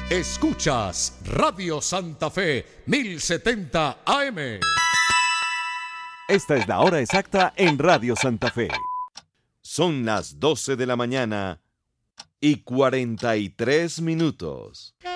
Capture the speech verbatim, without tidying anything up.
Escuchas Radio Santa Fe mil setenta A M. Esta es la hora exacta en Radio Santa Fe. Son las doce de la mañana y cuarenta y tres minutos.